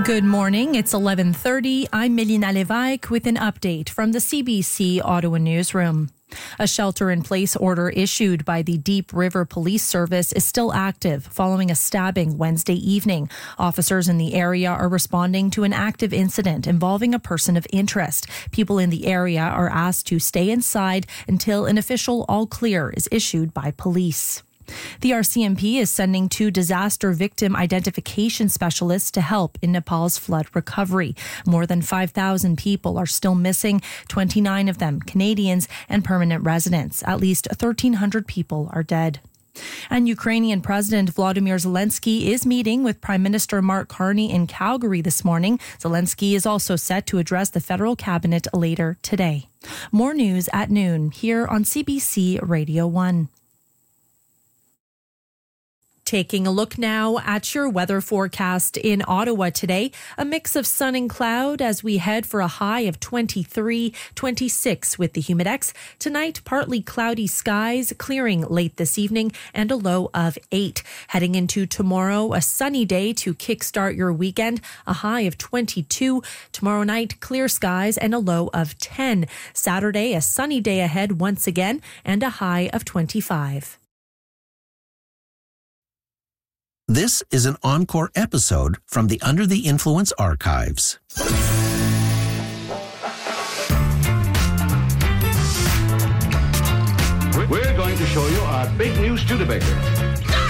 Good morning. It's 11:30. I'm Melina Lévesque with an update from the CBC Ottawa newsroom. A shelter-in-place order issued by the Deep River Police Service is still active following a stabbing Wednesday evening. Officers in the area are responding to an active incident involving a person of interest. People in the area are asked to stay inside until an official all clear is issued by police. The RCMP is sending 2 disaster victim identification specialists to help in Nepal's flood recovery. More than 5,000 people are still missing, 29 of them Canadians and permanent residents. At least 1,300 people are dead. And Ukrainian President Volodymyr Zelensky is meeting with Prime Minister Mark Carney in Calgary this morning. Zelensky is also set to address the federal cabinet later today. More news at noon here on CBC Radio 1. Taking a look now at your weather forecast in Ottawa today. A mix of sun and cloud as we head for a high of 23, 26 with the Humidex. Tonight, partly cloudy skies, clearing late this evening and a low of 8. Heading into tomorrow, a sunny day to kickstart your weekend, a high of 22. Tomorrow night, clear skies and a low of 10. Saturday, a sunny day ahead once again and a high of 25. This is an encore episode from the Under the Influence archives. We're going to show you our big new Studebaker.